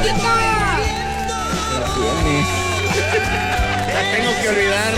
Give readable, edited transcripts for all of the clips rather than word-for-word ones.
La tengo que olvidar.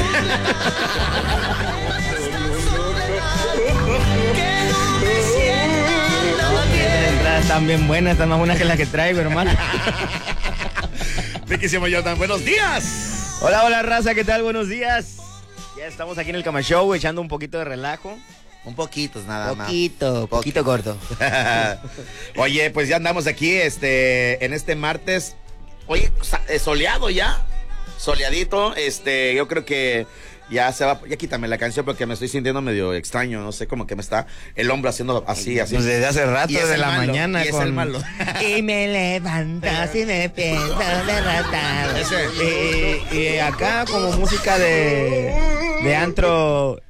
Las entradas están bien buenas, están más buenas que las que traigo, hermano. Riquísimo, Jonathan. Buenos días. Hola, hola, raza, ¿qué tal? Buenos días. Ya estamos aquí en el Cama Show echando un poquito de relajo. Un poquito, nada más. Poquito corto. Oye, pues ya andamos aquí en este martes. Oye, soleado ya. Soleadito. Yo creo que ya se va. Ya quítame la canción porque me estoy sintiendo medio extraño. No sé, como que me está el hombro haciendo así. Pues desde hace rato, desde la mañana. Y es el malo. Y me levantas y me pienso derrotado. Y acá como música de antro.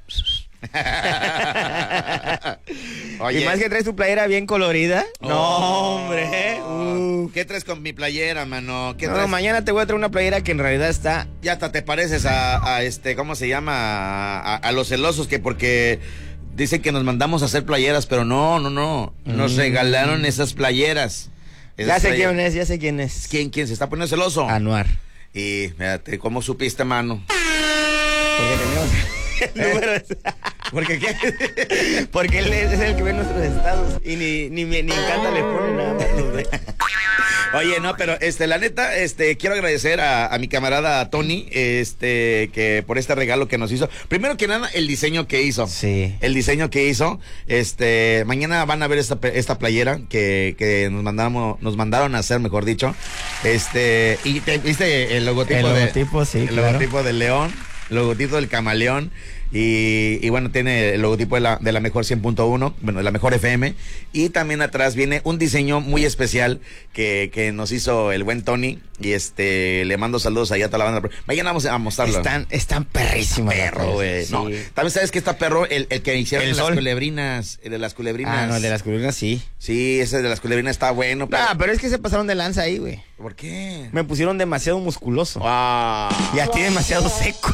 Oye, y más que traes tu playera bien colorida. No, hombre. ¿Qué traes con mi playera, mano? ¿Qué No, traes? mañana te voy a traer una playera que en realidad está. Ya hasta te pareces a ¿cómo se llama? A los celosos, que porque dicen que nos mandamos a hacer playeras, pero no. Nos regalaron esas playeras. Ya sé quién es. ¿Quién se está poniendo celoso? Anuar. Y fíjate, ¿cómo supiste, mano? Porque tenemos números. ¿Por qué qué? Porque él es el que ve nuestros estados y ni encanta le pone nada más los ve. Oye, no, pero la neta, quiero agradecer a mi camarada Tony, que por este regalo que nos hizo. Primero que nada, el diseño que hizo. Sí. El diseño que hizo. Mañana van a ver esta playera que nos mandaron a hacer, mejor dicho. Y viste el logotipo. El logotipo, sí, el logotipo del león, logotipo del camaleón. Y bueno, tiene el logotipo de la mejor 100.1, bueno, de la mejor FM. Y también atrás viene un diseño muy especial que nos hizo el buen Tony. Y le mando saludos allá a toda la banda. Mañana vamos a mostrarlo. Están perrísimos. Perro, güey. Sí. No, también sabes que está perro el que hicieron el de las sol. culebrinas. El de las culebrinas. Ah, no, el de las culebrinas sí. Sí, ese de las culebrinas está bueno. Pero es que se pasaron de lanza ahí, güey. ¿Por qué? Me pusieron demasiado musculoso. Ah. Y a ti demasiado seco.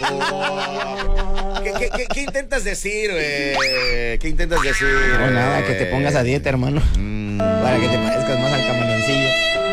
¿Qué intentas decir, güey? ¿Qué intentas decir? No, nada, que te pongas a dieta, hermano. Para que te parezcas más al camaleoncillo.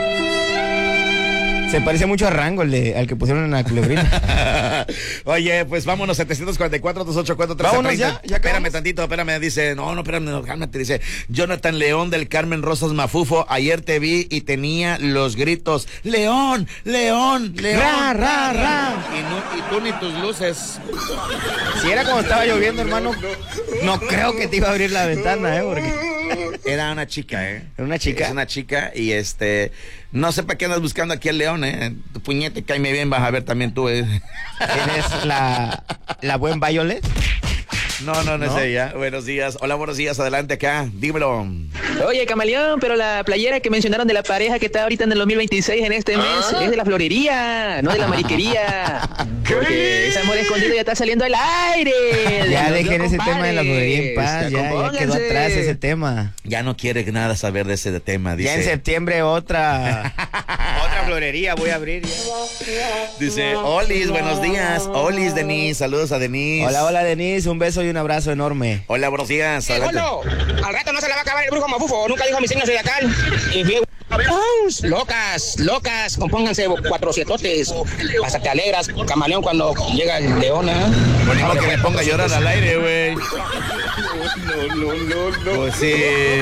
Se parece mucho a Rango, al que pusieron en la culebrina. Oye, pues vámonos, 744-284-1330. Vámonos ya Espérame tantito, espérame. Dice, no, espérame, no, cálmate. Dice, Jonathan León del Carmen Rosas Mafufo, ayer te vi y tenía los gritos, León, León, León. Ra, ra, ra. Y tú ni tus luces. Si era cuando estaba lloviendo, hermano, no creo que te iba a abrir la ventana, porque... Era una chica, ¿eh? Era una chica. Es una chica y no sé para qué andas buscando aquí al león, ¿eh? Tu puñete, cáeme bien, vas a ver también tú, ¿eh? ¿Eres la buen Violet? No es ella. Buenos días. Hola, buenos días. Adelante acá. Dímelo. Oye, camaleón, pero la playera que mencionaron de la pareja que está ahorita en el 2026 en este mes es de la florería, no de la mariquería. Porque ese amor escondido ya está saliendo al aire. Ya dejen ese tema de la florería en paz. Ya quedó atrás ese tema. Ya no quiere nada saber de ese tema. Dice. Ya en septiembre otra florería voy a abrir ya. Dice, Olis, buenos días. Olis, Denise. Saludos a Denise. Hola, Denise. Un beso y un abrazo enorme. Hola, buenos días. Adelante. Al rato no se le va a acabar el brujo mafufo. Nunca dijo mi signo zodiacal. Y bien, locas, compónganse 400. Hasta te alegras, camaleón, cuando llega el león, ¿eh? Bonito que me ponga a llorar al aire, güey. No. Pues sí.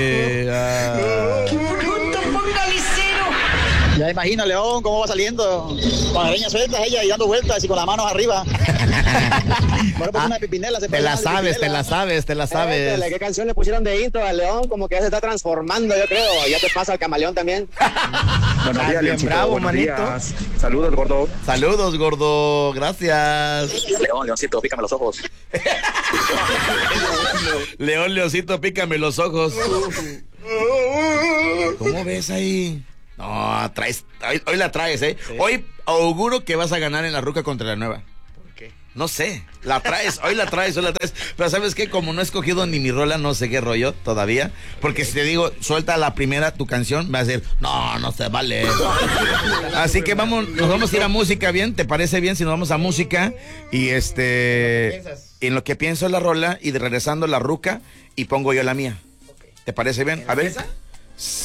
Ya imagino, León, cómo va saliendo. Con las leñas sueltas ella y dando vueltas y con las manos arriba. Bueno, pues una pipinela. Te la sabes. ¿Qué canción le pusieron de intro al León? Como que ya se está transformando, yo creo. Ya te pasa al camaleón también. Buenos días, bien bravo, buenos manito. días. Saludos, gordo. Saludos, gordo. Gracias. Leoncito, pícame los ojos. Leoncito, pícame los ojos. ¿Cómo ves ahí? No, hoy la traes, ¿eh? Sí. Hoy auguro que vas a ganar en la ruca contra la nueva. ¿Por qué? No sé, hoy la traes. Pero ¿sabes qué? Como no he escogido ni mi rola, no sé qué rollo todavía. Porque si te digo, suelta la primera tu canción, vas a decir, no se vale. Así que nos vamos a ir a música, ¿bien? ¿Te parece bien si nos vamos a música? Y en lo que pienso la rola y regresando la ruca y pongo yo la mía. ¿Te parece bien? A ver.